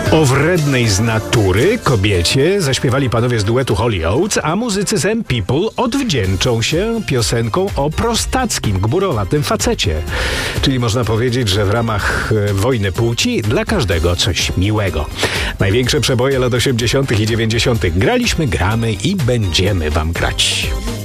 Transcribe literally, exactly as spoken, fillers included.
O wrednej z natury kobiecie zaśpiewali panowie z duetu Holy Oates, a muzycy z M People odwdzięczą się piosenką o prostackim, gburowatym facecie. Czyli można powiedzieć, że w ramach e, wojny płci dla każdego coś miłego. Największe przeboje lat osiemdziesiątych i dziewięćdziesiątych graliśmy, gramy i będziemy wam grać.